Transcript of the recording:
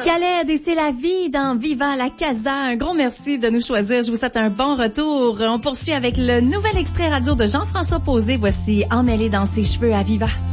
Khaled et c'est la vie dans Viva la Casa. Un gros merci de nous choisir. Je vous souhaite un bon retour. On poursuit avec le nouvel extrait radio de Jean-François Posé. Voici Emmêlé dans ses cheveux à Viva.